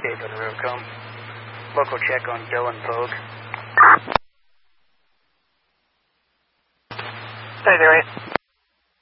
David Rurcombe. Local check on Dylan Pogue. Hey, Dewey.